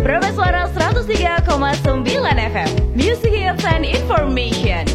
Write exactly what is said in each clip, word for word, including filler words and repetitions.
Prameswara seratus tiga koma sembilan F M, Music Hits and Information.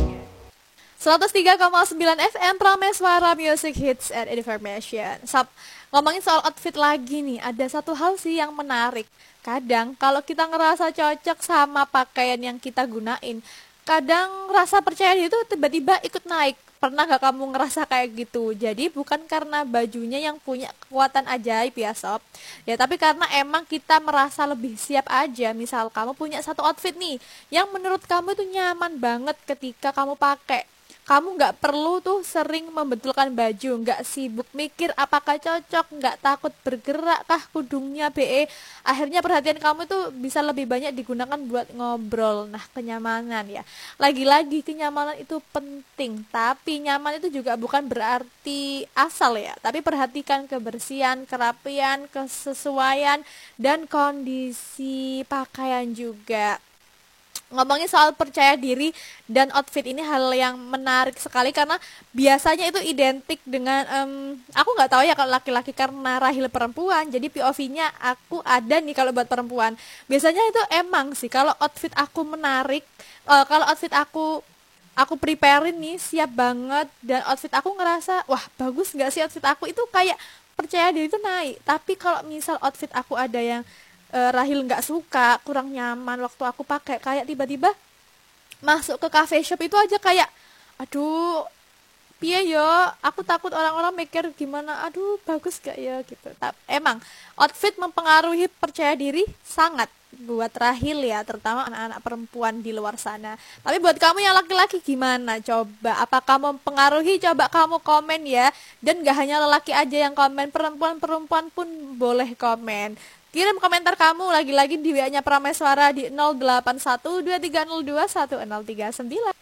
seratus tiga koma sembilan F M Prameswara Music Hits and Information. Sab, ngomongin soal outfit lagi nih, ada satu hal sih yang menarik. Kadang kalau kita ngerasa cocok sama pakaian yang kita gunain, kadang rasa percaya diri itu tiba-tiba ikut naik. Pernah gak kamu ngerasa kayak gitu? Jadi bukan karena bajunya yang punya kekuatan ajaib ya sob, ya tapi karena emang kita merasa lebih siap aja. Misal kamu punya satu outfit nih yang menurut kamu itu nyaman banget ketika kamu pakai. Kamu nggak perlu tuh sering membetulkan baju, nggak sibuk mikir apakah cocok, nggak takut bergerak kah kudungnya be. Akhirnya perhatian kamu tuh bisa lebih banyak digunakan buat ngobrol. Nah, kenyamanan ya. Lagi-lagi kenyamanan itu penting, tapi nyaman itu juga bukan berarti asal ya. Tapi perhatikan kebersihan, kerapian, kesesuaian, dan kondisi pakaian juga. Ngomongin soal percaya diri dan outfit ini hal yang menarik sekali karena biasanya itu identik dengan um, aku nggak tahu ya kalau laki-laki karena rahil perempuan, jadi P O V-nya aku ada nih kalau buat perempuan. Biasanya itu emang sih kalau outfit aku menarik, uh, kalau outfit aku aku preparein nih siap banget dan outfit aku ngerasa wah bagus nggak sih outfit aku, itu kayak percaya diri itu naik. Tapi kalau misal outfit aku ada yang Uh, Rahil nggak suka, kurang nyaman waktu aku pakai, kayak tiba-tiba masuk ke cafe shop itu aja kayak aduh piye yo, aku takut orang-orang mikir gimana, aduh bagus gak ya gitu. Ta- emang outfit mempengaruhi percaya diri sangat buat Rahil ya, terutama anak-anak perempuan di luar sana. Tapi buat kamu yang laki-laki gimana? Coba apakah mempengaruhi? Coba kamu komen ya. Dan gak hanya lelaki aja yang komen, perempuan-perempuan pun boleh komen. Kirim komentar kamu lagi-lagi di W A-nya Prameswara di nol delapan satu dua tiga nol dua satu nol tiga sembilan.